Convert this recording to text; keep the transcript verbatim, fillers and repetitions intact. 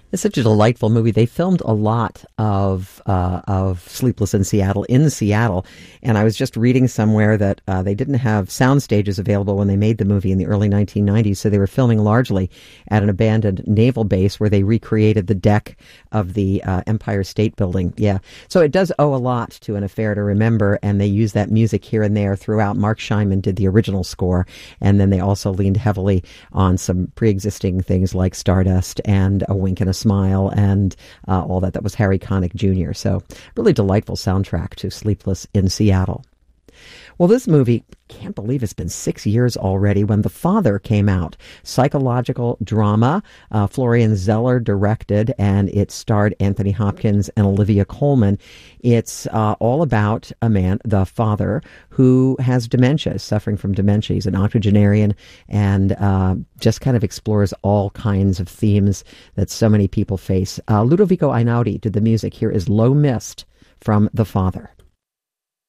It's such a delightful movie. They filmed a lot of uh, of Sleepless in Seattle in Seattle, and I was just reading somewhere that uh, they didn't have sound stages available when they made the movie in the early nineteen nineties, so they were filming largely at an abandoned naval base where they recreated the deck of the uh, Empire State Building. Yeah, so it does owe a lot to An Affair to Remember, and they use that music here and there throughout. Mark Scheinman did the original score, and then they also leaned heavily on some pre-existing things like Stardust and A Wink and a Smile and uh, all that. That was Harry Connick Junior So really delightful soundtrack to Sleepless in Seattle. Well, this movie, can't believe it's been six years already when The Father came out. Psychological drama. Uh, Florian Zeller directed, and it starred Anthony Hopkins and Olivia Colman. It's uh, all about a man, the father, who has dementia, suffering from dementia. He's an octogenarian, and uh, just kind of explores all kinds of themes that so many people face. Uh, Ludovico Einaudi did the music. Here is Low Mist from The Father.